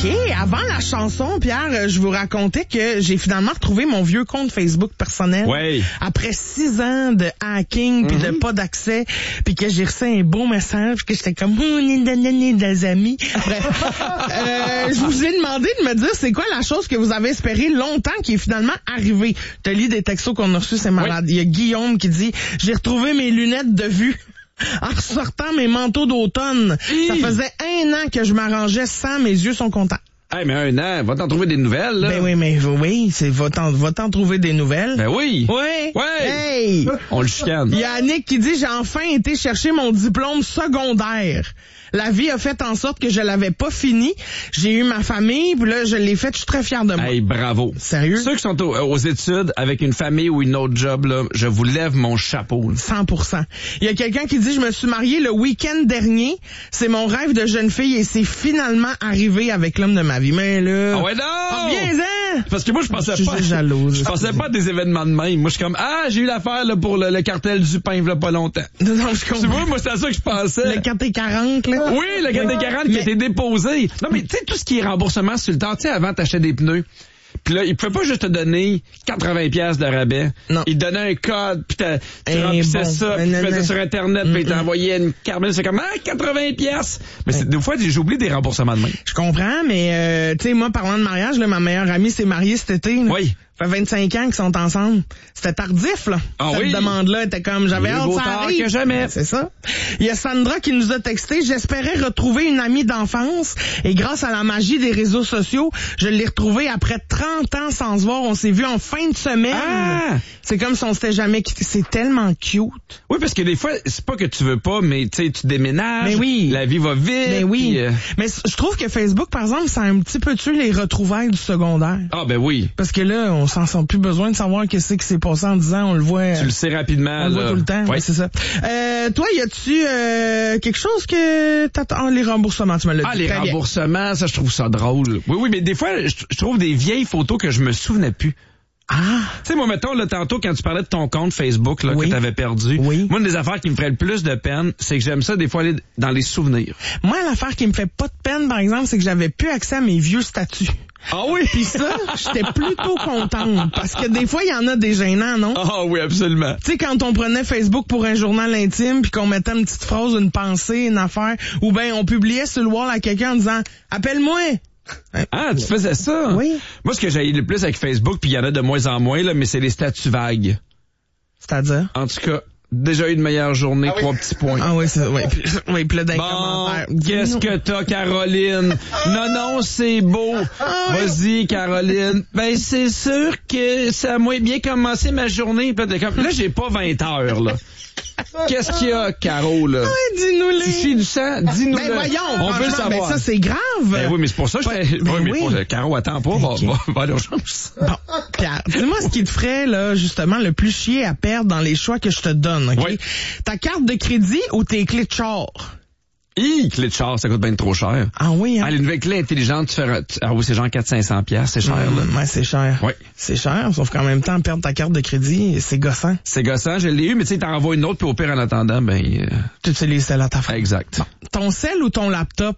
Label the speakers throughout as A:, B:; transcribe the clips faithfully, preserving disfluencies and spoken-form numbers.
A: OK. Avant la chanson, Pierre, je vous racontais que j'ai finalement retrouvé mon vieux compte Facebook personnel.
B: Oui.
A: Après six ans de hacking puis mm-hmm. de pas d'accès, puis que j'ai reçu un beau message, que j'étais comme, oh, on est des amis. Bref. euh, je vous ai demandé de me dire c'est quoi la chose que vous avez espéré longtemps qui est finalement arrivée. Je te lis des textos qu'on a reçus, c'est malade. Oui. Il y a Guillaume qui dit, j'ai retrouvé mes lunettes de vue. En ressortant mes manteaux d'automne. Hi. Ça faisait un an que je m'arrangeais sans, mes yeux sont contents.
B: Hey, mais un an, va t'en trouver des nouvelles, là.
A: Ben oui, mais oui, c'est va t'en, va t'en trouver des nouvelles.
B: Ben oui.
A: Oui.
B: Oui.
A: Hey.
B: On le chicane.
A: Il y a Annick qui dit, j'ai enfin été chercher mon diplôme secondaire. La vie a fait en sorte que je l'avais pas fini. J'ai eu ma famille, puis là, je l'ai fait. Je suis très fière de moi.
B: Hey, bravo.
A: Sérieux?
B: Ceux qui sont aux, aux études avec une famille ou une autre job, là, je vous lève mon chapeau. Là.
A: cent pour cent. Il y a quelqu'un qui dit, je me suis mariée le week-end dernier. C'est mon rêve de jeune fille et c'est finalement arrivé avec l'homme de ma vie. Mais là...
B: Ah ouais, non!
A: Ah, viens-en!
B: Parce que moi, je pensais
A: je
B: pas...
A: Je suis jalouse.
B: Je pensais pas à des événements de même. Moi, je suis comme, ah, j'ai eu l'affaire là, pour le, le cartel du pain, il y a pas longtemps.
A: Non, non, je comprends.
B: Tu vois, moi, c'est à ça que je pensais.
A: Le quatre T quarante, là?
B: Oui, le quatre T quarante qui a été déposé. Non, mais tu sais, tout ce qui est remboursement sur le temps, tu sais, avant, t'achetais des pneus. Puis là, il pouvait pas juste te donner quatre-vingts piastres de rabais. Non. Il te donnait un code, puis tu remplissais bon, ça, puis tu faisais sur Internet, puis il t'envoyait une carte. C'est comme, ah, quatre-vingts piastres. Mais c'est, des fois, j'ai oublié des remboursements de main.
A: Je comprends, mais euh, tu sais, moi, parlant de mariage, là, ma meilleure amie s'est mariée cet été. Là.
B: Oui.
A: Ça fait vingt-cinq ans qu'ils sont ensemble. C'était tardif, là.
B: Ah
A: cette
B: oui?
A: demande-là était comme, j'avais hâte
B: que
A: ça arrive.
B: que jamais.
A: C'est ça. Il y a Sandra qui nous a texté, j'espérais retrouver une amie d'enfance et grâce à la magie des réseaux sociaux, je l'ai retrouvée après trente ans sans se voir. On s'est vu en fin de semaine. Ah! C'est comme si on s'était jamais quitté. C'est tellement cute.
B: Oui, parce que des fois, c'est pas que tu veux pas, mais tu sais, tu déménages.
A: Mais oui.
B: La vie va vite.
A: Mais oui.
B: Pis, euh...
A: Mais je trouve que Facebook, par exemple, ça a un petit peu tué les retrouvailles du secondaire.
B: Ah, ben oui.
A: Parce que là, on s'en sent plus besoin de savoir qu'est-ce qui s'est passé en dix ans, on le voit.
B: Tu le sais rapidement.
A: On le
B: là.
A: voit tout le temps, oui, ouais, c'est ça. Euh, toi, y a-tu euh, quelque chose que t'attends? Les remboursements, tu me l'as
B: ah,
A: dit.
B: Ah, les remboursements, bien. Ça, je trouve ça drôle. Oui, oui, mais des fois, je, je trouve des vieilles photos que je me souvenais plus.
A: Ah!
B: Tu sais, moi, mettons, là, tantôt, quand tu parlais de ton compte Facebook, là, oui. que t'avais perdu.
A: Oui.
B: Moi, une des affaires qui me ferait le plus de peine, c'est que j'aime ça, des fois, aller dans les souvenirs.
A: Moi, l'affaire qui me fait pas de peine, par exemple, c'est que j'avais plus accès à mes vieux statuts.
B: Ah oui?
A: Puis ça, j'étais plutôt contente. Parce que des fois, il y en a des gênants, non?
B: Ah oui, absolument.
A: Tu sais, quand on prenait Facebook pour un journal intime, puis qu'on mettait une petite phrase, une pensée, une affaire, ou bien on publiait sur le wall à quelqu'un en disant « Appelle-moi! »
B: Ah, tu faisais ça?
A: Oui.
B: Moi, ce que j'ai le plus avec Facebook, puis il y en a de moins en moins, là, mais c'est les statuts vagues.
A: C'est-à-dire?
B: En tout cas, déjà eu une meilleure journée, ah, trois oui. petits points.
A: Ah oui, c'est oui, puis, oui, puis là, dans les
B: bon,
A: commentaires.
B: Qu'est-ce que t'as, Caroline? Non, non, c'est beau. Ah, vas-y, Caroline. Ben, c'est sûr que ça a moins bien commencé ma journée. Là, j'ai pas vingt heures, là. Qu'est-ce qu'il y a, Caro, là?
A: Oui, dis-nous-les.
B: Tu suis du sang? Dis-nous-le.
A: Ben voyons,
B: on veut le savoir.
A: Ben ça, c'est grave.
B: Ben oui, mais c'est pour ça que
A: ben,
B: je
A: ben
B: oui, mais
A: oui.
B: pour... Caro, attends pas, va,
A: okay.
B: va, va à l'urgence.
A: Bon, Pierre, dis-moi ce qui te ferait, là, justement, le plus chier à perdre dans les choix que je te donne, OK?
B: Oui.
A: Ta carte de crédit ou tes clés de char?
B: Hi, clé de char, ça coûte bien trop cher.
A: Ah oui, hein?
B: Ah, les nouvelles clés intelligentes, tu fais, tu, ah oui, c'est genre quatre cents à cinq cents piastres, c'est cher,
A: mmh,
B: là.
A: Ouais, c'est cher.
B: Oui.
A: C'est cher, sauf qu'en même temps, perdre ta carte de crédit, c'est gossant.
B: C'est gossant, je l'ai eu, mais tu sais, t'en renvoies une autre, puis au pire, en attendant, ben... Euh...
A: Tu utilises celle à ta fin.
B: Exact.
A: Bon. Ton cell ou ton laptop?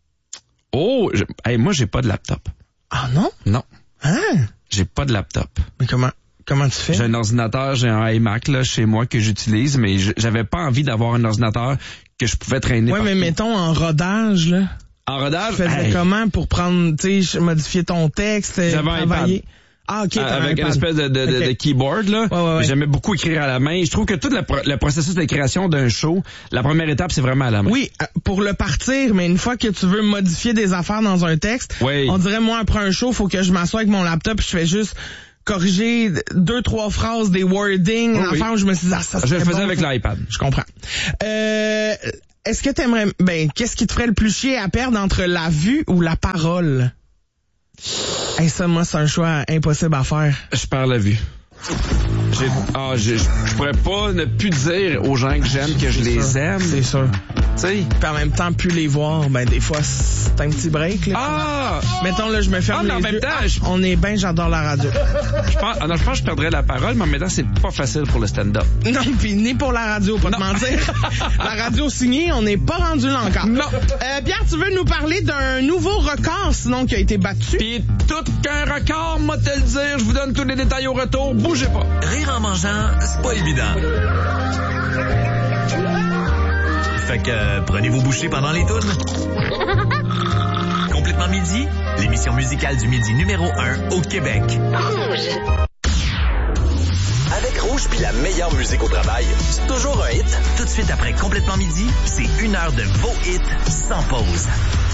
B: Oh, je... hey, moi, j'ai pas de laptop.
A: Ah non?
B: Non.
A: Hein?
B: J'ai pas de laptop.
A: Mais comment? Comment tu fais?
B: J'ai un ordinateur, j'ai un iMac, là, chez moi, que j'utilise, mais j'avais pas envie d'avoir un ordinateur que je pouvais traîner.
A: Ouais,
B: partout.
A: mais mettons en rodage, là.
B: En rodage?
A: Tu faisais
B: hey.
A: comment pour prendre, tu sais, modifier ton texte,
B: J'avais
A: travailler?
B: Un
A: ah, ok.
B: Euh, avec
A: un
B: une espèce de, de,
A: okay.
B: de keyboard, là.
A: Ouais, ouais, ouais.
B: J'aimais beaucoup écrire à la main. Je trouve que tout le, le processus de création d'un show, la première étape, c'est vraiment à la main.
A: Oui, pour le partir, mais une fois que tu veux modifier des affaires dans un texte,
B: oui.
A: on dirait, moi, après un show, faut que je m'assoie avec mon laptop et je fais juste corriger deux, trois phrases, des wordings, oh, enfin, oui. je me suis dit, ah, ça,
B: je le faisais
A: bon,
B: avec
A: ça.
B: l'iPad.
A: Je comprends. Euh, est-ce que t'aimerais, ben, qu'est-ce qui te ferait le plus chier à perdre entre la vue ou la parole? Hey, ça, moi, c'est un choix impossible à faire.
B: Je perds la vue. J'ai, ah, j'ai, je pourrais pas ne plus dire aux gens que j'aime que je
A: c'est
B: les
A: sûr.
B: aime.
A: C'est sûr.
B: sais.
A: Puis en même temps, plus les voir, ben des fois, c'est un petit break. Là,
B: ah!
A: Mettons, là, je me ferme
B: ah, mais
A: les
B: en même
A: yeux.
B: temps,
A: Ah,
B: je...
A: on est bien, j'adore la radio.
B: Je pense, ah non, je pense que je perdrais la parole, mais en même temps, c'est pas facile pour le stand-up.
A: Non, puis ni pour la radio, pas
B: non.
A: te mentir. La radio signée, on n'est pas rendu là encore.
B: Non.
A: Euh, Pierre, tu veux nous parler d'un nouveau record, sinon, qui a été battu?
B: Puis tout qu'un record, moi te le dire, je vous donne tous les détails au retour, bougez pas.
C: Rire en mangeant, c'est pas évident. Fait que euh, prenez vos bouchées pendant les tunes. Complètement Midi, l'émission musicale du midi numéro un au Québec.
D: Rouge.
E: Avec Rouge puis la meilleure musique au travail, c'est toujours un hit.
C: Tout de suite après Complètement Midi, c'est une heure de vos hits sans pause.